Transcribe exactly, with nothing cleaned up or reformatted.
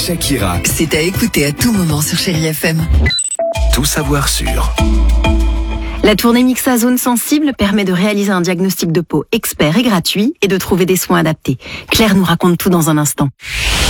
Shakira. C'est à écouter à tout moment sur Chérie F M. Tout savoir sur... La tournée Mixa Zone Sensible permet de réaliser un diagnostic de peau expert et gratuit et de trouver des soins adaptés. Claire nous raconte tout dans un instant.